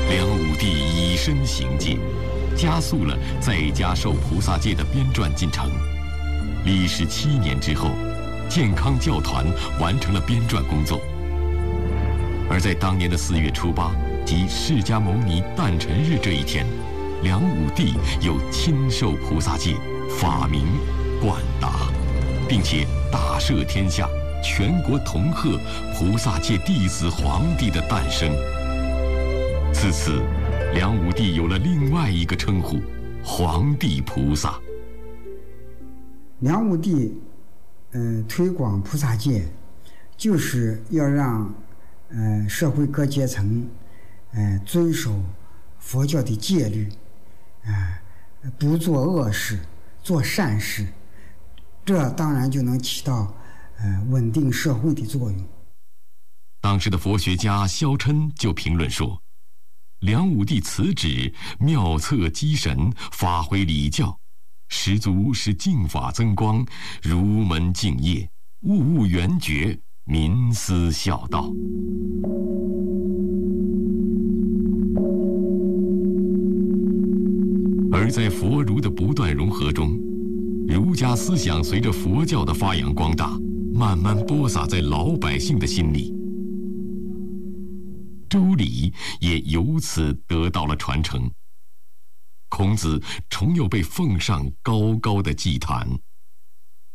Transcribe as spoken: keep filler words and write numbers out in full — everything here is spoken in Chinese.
梁武帝以身行戒，加速了在家授菩萨戒的编撰进程。历时七年之后，健康教团完成了编撰工作。而在当年的四月初八，即释迦牟尼诞辰日这一天，梁武帝又亲授菩萨戒，法名冠达，并且大赦天下，全国同贺菩萨戒弟子皇帝的诞生。自此，梁武帝有了另外一个称呼——皇帝菩萨。 梁武帝，呃，推广菩萨戒，就是要让，呃，社会各阶层，呃，遵守佛教的戒律，啊、呃，不做恶事，做善事，这当然就能起到，呃，稳定社会的作用。 当时的佛学家萧琛就评论说，梁武帝此旨妙策机神，发挥礼教，十足是净法增光，儒门敬业，物物圆觉，民思孝道。而在佛儒的不断融合中，儒家思想随着佛教的发扬光大，慢慢播撒在老百姓的心里。周礼也由此得到了传承，孔子重又被奉上高高的祭坛。